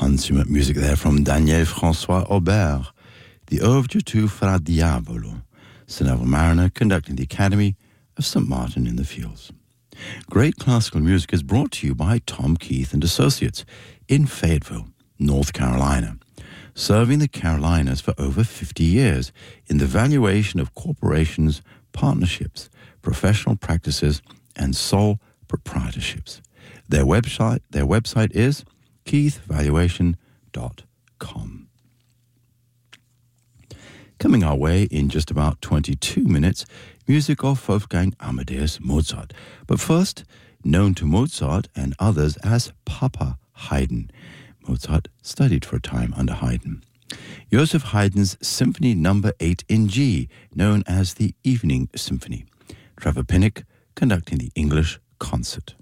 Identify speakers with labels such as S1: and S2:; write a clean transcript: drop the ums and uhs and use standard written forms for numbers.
S1: Consummate music there from Daniel François Aubert. The Overture to Fra Diavolo, Sir Neville Mariner conducting the Academy of St. Martin in the Fields. Great classical music is brought to you by Tom Keith and Associates in Fayetteville, North Carolina, serving the Carolinas for over 50 years in the valuation of corporations, partnerships, professional practices, and sole proprietorships. Their website is keithvaluation.com. Coming our way in just about 22 minutes, music of Wolfgang Amadeus Mozart. But first, known to Mozart and others as Papa Haydn. Mozart studied for a time under Haydn. Joseph Haydn's Symphony No. 8 in G, known as the Evening Symphony. Trevor Pinnock conducting the English Concert.